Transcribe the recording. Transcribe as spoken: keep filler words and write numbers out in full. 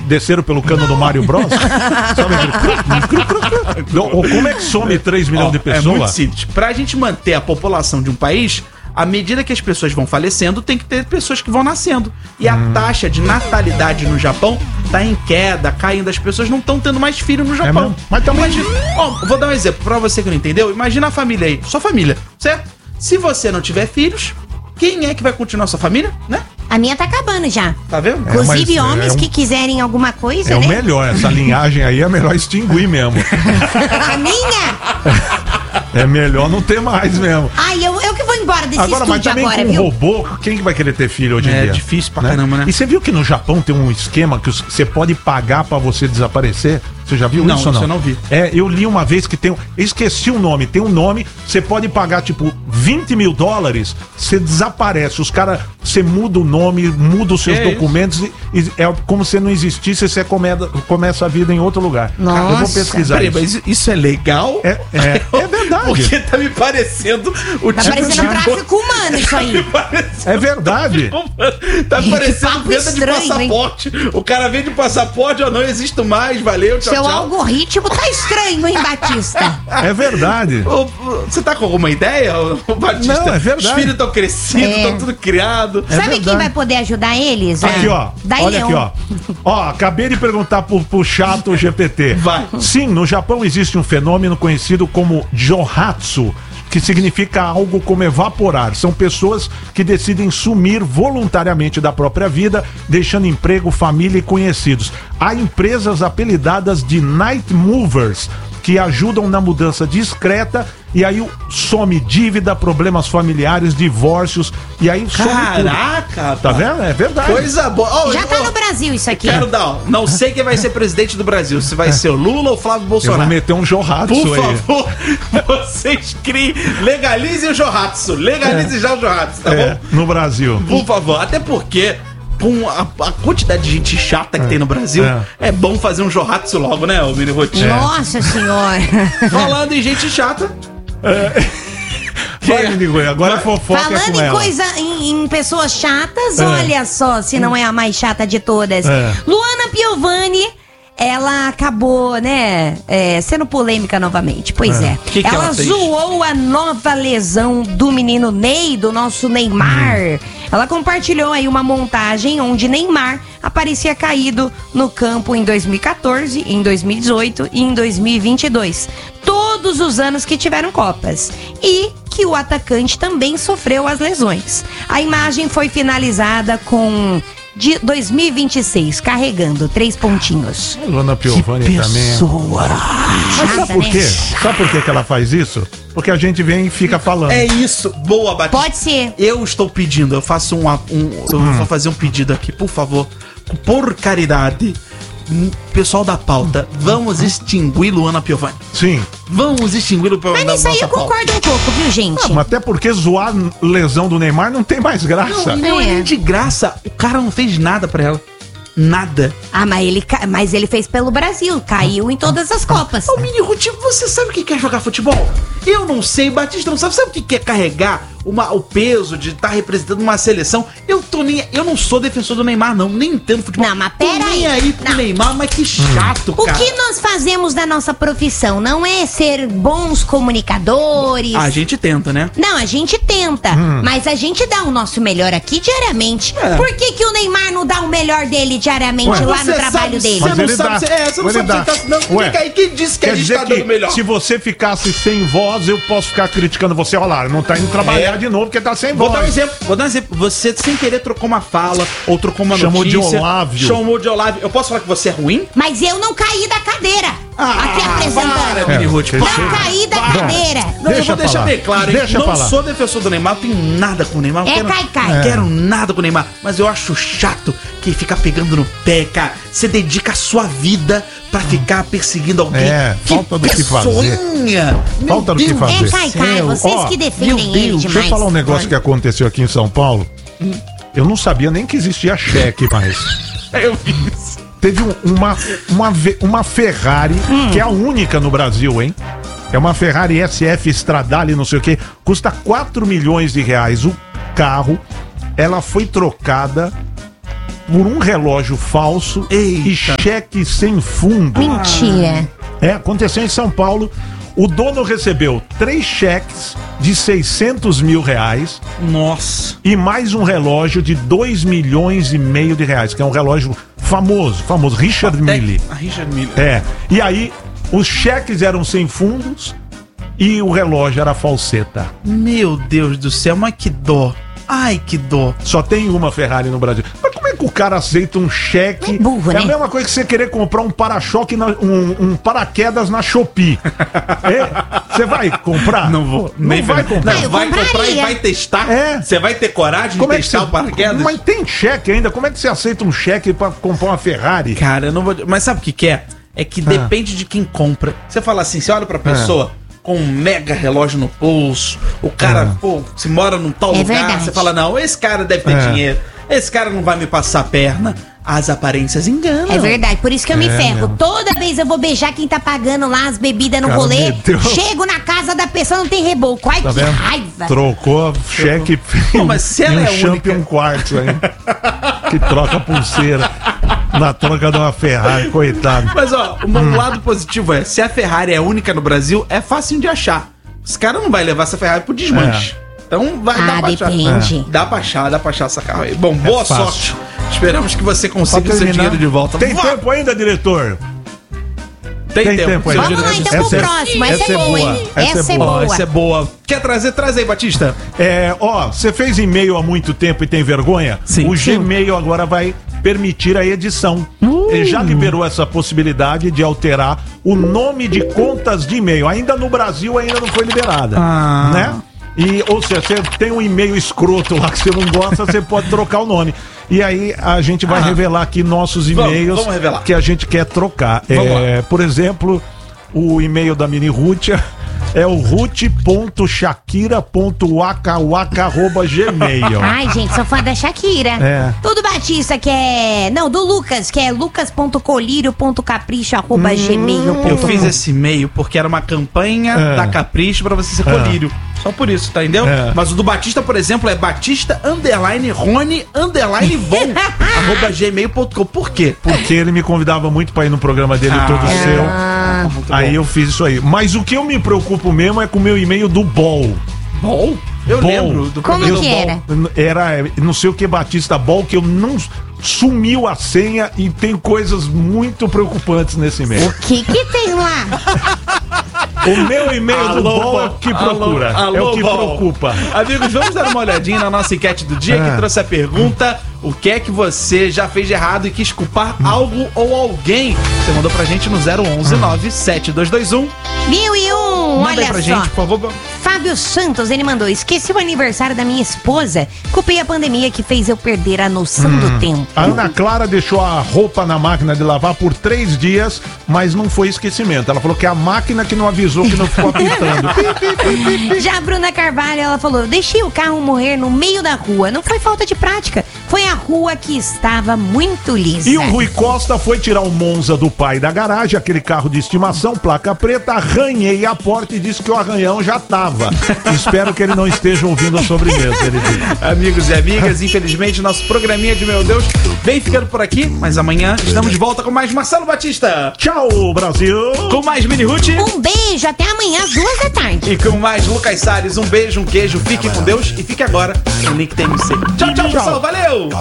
desceram pelo cano do Mario Bros? Sabe aquele... Ou como é que some três milhões Ó, de pessoas? É muito simples. Pra gente manter a população de um país, à medida que as pessoas vão falecendo, tem que ter pessoas que vão nascendo. E a Hum. taxa de natalidade no Japão tá em queda, caindo. As pessoas não estão tendo mais filho no Japão. mesmo? Mas também- Imagina, ó, vou dar um exemplo pra você que não entendeu. Imagina a família aí, sua família, certo? Se você não tiver filhos, quem é que vai continuar sua família, né? A minha tá acabando já. Tá vendo? É, Inclusive, mas homens é um- que quiserem alguma coisa, É o né? melhor, essa linhagem aí é melhor extinguir mesmo. A minha? É melhor não ter mais mesmo. Ai, eu, eu que vou embora desse Agora, mas estúdio também agora, com um viu? robô, quem que vai querer ter filho hoje em É dia? difícil pra caramba, né? E você viu que no Japão tem um esquema que os- você pode pagar pra você desaparecer? Você já viu Não, isso ou não? isso eu não vi. É, eu li uma vez que tem um... eu esqueci o nome, tem um nome, você pode pagar tipo vinte mil dólares, você desaparece, os caras, você muda o nome, muda os seus É documentos e, e é como se não existisse, você come, começa a vida em outro lugar. Nossa. Eu vou pesquisar Peraí, isso. mas isso é legal? É, é, é verdade. Porque tá me parecendo o Tá tipo parecendo de tráfico humano isso aí. É verdade. Tá Que parecendo papo venda de estranho, hein? passaporte. O cara vem de passaporte, ó, não existo mais, valeu, tchau, Seu tchau. algoritmo tá estranho, hein, Batista? É verdade. Ô, ô, Você tá com alguma ideia, ô, Batista? Não, é verdade. Os filhos estão crescidos, É. estão tudo criado. É Sabe verdade. quem vai poder ajudar eles? Aqui, ó. Daí Olha aqui, ó. Ó, acabei de perguntar pro, pro chato G P T. Vai. Sim, no Japão existe um fenômeno conhecido como Johatsu, que significa algo como evaporar. São pessoas que decidem sumir voluntariamente da própria vida, deixando emprego, família e conhecidos. Há empresas apelidadas de Night Movers, que ajudam na mudança discreta, e aí some dívida, problemas familiares, divórcios, e aí some tudo. Caraca, Tá vendo? É verdade. Coisa boa. Ó, Já ó, tá no Brasil isso aqui. Quero dar, ó, não sei quem vai ser presidente do Brasil, se vai ser o Lula ou o Flávio Eu vou Bolsonaro. meter um Johatsu Por aí. favor, vocês criem, legalizem o Johatsu, legalizem já o Johatsu, tá É, bom? no Brasil. Por favor, até porque com a, a quantidade de gente chata que tem no Brasil, é. é bom fazer um Johatsu logo, né, o Mini Rotinho? Nossa senhora. Falando em gente chata, Vai, Miguel, agora é fofoca é Falando com em ela. coisa, em, em pessoas chatas, É. olha só, se não é a mais chata de todas. É. Luana Piovani, ela acabou, né, é, sendo polêmica novamente. Pois é. Que que ela, ela fez? zoou a nova lesão do menino Ney, do nosso Neymar. Hum. Ela compartilhou aí uma montagem onde Neymar aparecia caído no campo em dois mil e quatorze, em dois mil e dezoito e em dois mil e vinte e dois. Todos os anos que tiveram Copas. E que o atacante também sofreu as lesões. A imagem foi finalizada com de dois mil e vinte e seis, carregando três pontinhos. Luana Piovani também. pessoa. Mas sabe Chata, por né? quê? Sabe por quê que ela faz isso? Porque a gente vem e fica falando. É isso, boa, Batista. Pode ser. Eu estou pedindo, eu faço um, um eu Hum. vou fazer um pedido aqui, por favor, por caridade, hum, pessoal da pauta, vamos extinguir Luana Piovani. Sim. Vamos extinguir o Mas da nisso aí nossa eu pauta. concordo um pouco, viu, gente? Ah, mas até porque zoar a lesão do Neymar não tem mais graça. Não, não é É. nem de graça. O cara não fez nada pra ela. Nada. Ah, mas ele, ca- mas ele fez pelo Brasil, caiu em todas as Copas. Ô, Mini Ruth, você sabe o que é jogar futebol? Eu não sei, Batista não sabe. Sabe o que é carregar uma, o peso de estar representando uma seleção? Eu tô nem. Eu não sou defensor do Neymar, não. Nem entendo futebol. Não, mas Tô pera nem aí. aí pro Não. Neymar, mas que chato, O cara. que nós fazemos da nossa profissão não é ser bons comunicadores. A gente tenta, né? Não, a gente tenta, mas a gente dá o nosso melhor aqui diariamente. É. Por que, que o Neymar não dá o melhor dele diariamente Ué, lá no Você trabalho sabe- dele? Você Mas não ele sabe dá. se- é, você não Ele sabe dá. se tá- não, Ué, fica aí, quem disse que Quer a gente dizer tá que dando melhor? se você ficasse sem voz, eu posso ficar criticando você. Olha lá, não tá indo trabalhar É. de novo porque tá sem Vou voz. dar um exemplo, vou dar um exemplo. Você sem querer trocou uma fala ou trocou uma Chamou de notícia. Olávio. Chamou de Olávio. Eu posso falar que você é ruim? Mas eu não caí da cadeira. aqui para, apresentando. Mini Ruth, É, Não para. caí da Bom, cadeira. Não, eu Deixa vou deixar falar. bem claro, hein? Deixa Não falar. sou defensor do Neymar, tenho nada com o Neymar. não É quero, cai-cai. não quero nada com o Neymar. Mas eu acho chato que fica pegando no pé, cara. Você dedica a sua vida pra ficar perseguindo alguém. É, falta do que fazer. pessoinha. Meu Falta do que Deus fazer. É cai-cai, céu. vocês Ó, que defendem meu ele Deus, demais. Deixa eu falar um negócio que aconteceu aqui em São Paulo. Eu não sabia nem que existia cheque mais. Eu vi isso. Teve um- uma, uma, ve- uma Ferrari, que é a única no Brasil, hein? É uma Ferrari S F Stradale, não sei o que. Custa quatro milhões de reais o carro. Ela foi trocada por um relógio falso Eita. e cheque sem fundo. Mentira. É, aconteceu em São Paulo. O dono recebeu três cheques de seiscentos mil reais Nossa. e mais um relógio de dois milhões e meio de reais, que é um relógio famoso, famoso, Richard Mille. A Richard Mille. É, e aí os cheques eram sem fundos e o relógio era falseta. Meu Deus do céu, mas que dó. Ai, que dó. Só tem uma Ferrari no Brasil. Mas como é que o cara aceita um cheque? É burro, é né? a mesma coisa que você querer comprar um para-choque, na- um, um paraquedas na Shopee. É? Você vai comprar? Não vou. Não Nem vai ver- comprar. Não, Eu vai comprar e compraria. vai testar? É. Você vai ter coragem Como de é que testar você... o paraquedas? Mas tem cheque ainda? Como é que você aceita um cheque pra comprar uma Ferrari? Cara, eu não vou. Mas sabe o que, que é? É que Ah. depende de quem compra. Você fala assim, você olha pra pessoa com um mega relógio no pulso, o cara, Ah. pô, se mora num tal É lugar, verdade. você fala, não, esse cara deve ter É. dinheiro, esse cara não vai me passar a perna. As aparências enganam. É verdade, por isso que eu me É ferro. mesmo. Toda vez eu vou beijar quem tá pagando lá as bebidas no Cara, rolê. meteu- Chego na casa da pessoa, não tem reboco. Ai, Tá que vendo? raiva. Trocou cheque Pô, mas se ela e um é a Champion única- Quartz aí. Que troca pulseira na troca de uma Ferrari, coitado. Mas ó, o Hum. lado positivo é, se a Ferrari é única no Brasil, é fácil de achar. Os caras não vai levar essa Ferrari pro desmanche. Então vai Ah, dar pra achar. depende. Dá pra achar, dá pra achar essa carro aí. Bom, boa fácil. sorte. Esperamos que você Pra consiga o seu terminar, dinheiro de volta. Tem Vá! tempo ainda, diretor? Tem, Tem tempo. tempo Seu ainda. Vamos lá dinheiro- então pro Essa é- próximo. Essa, essa é é boa, boa. hein? Essa é Essa é boa. Ó, boa. essa é boa. Quer trazer? Traz aí, Batista. É, ó, você fez e-mail há muito tempo e tem vergonha? Sim. O Sim. Gmail agora vai permitir a edição. Ele já liberou essa possibilidade de alterar o nome de contas de e-mail. Ainda no Brasil ainda não foi liberada, Ah. né? E, ou seja, você tem um e-mail escroto lá que você não gosta, você pode trocar o nome. E aí a gente vai Ah. revelar aqui nossos Vamos, e-mails vamos revelar. que a gente quer trocar. Vamos É, por exemplo, o e-mail da Mini Rútia é o ruth ponto shakira ponto waka waka arroba gmail. Ai, gente, sou fã da Shakira. É. Tudo Batista, que é. Não, do Lucas, que é lucas ponto colírio ponto capricho arroba gmail ponto com. Eu fiz esse e-mail porque era uma campanha É. da Capricho pra você ser colírio. Só por isso, tá entendeu? É. Mas o do Batista, por exemplo, é batista underline rony underline von arroba gmail ponto com. Por quê? Porque ele me convidava muito pra ir no programa dele Ah. todo seu. Ah, Muito Aí bom. eu fiz isso aí. Mas o que eu me preocupo mesmo é com o meu e-mail do Bol. Bom, eu Bol. lembro do Como programa que do era? Bol. Era é, não sei o que Batista Bol, que eu não sumiu a senha e tem coisas muito preocupantes nesse e-mail. o que que tem lá? O meu e-mail do Bol é o que procura. Alô, é o que Bol. preocupa. Amigos, vamos dar uma olhadinha na nossa enquete do dia É. que trouxe a pergunta: o que é que você já fez de errado e quis culpar algo ou alguém? Você mandou pra gente no zero onze nove sete dois dois um. Mil e um, Manda aí olha pra só. gente, por favor. Fábio Santos, ele mandou: esqueci o aniversário da minha esposa. Culpei a pandemia que fez eu perder a noção do tempo. A Ana Clara deixou a roupa na máquina de lavar por três dias, mas não foi esquecimento. Ela falou que é a máquina que não avisou, que não ficou apitando. Já a Bruna Carvalho, ela falou: deixei o carro morrer no meio da rua. Não foi falta de prática, foi a rua que estava muito lisa. E o Rui Costa foi tirar o Monza do pai da garagem, aquele carro de estimação, placa preta, arranhei a porta e disse que o arranhão já tava. Espero que ele não esteja ouvindo a sobremesa, ele disse. Amigos e amigas, infelizmente nosso programinha de Meu Deus vem ficando por aqui, mas amanhã estamos de volta com mais Marcelo Batista, Tchau, Brasil! com mais Mini Ruth Um beijo, até amanhã às duas da tarde. e com mais Lucas Salles. Um beijo, um queijo, fique com Deus e fique agora no Link T M C. Tchau, tchau, pessoal, valeu!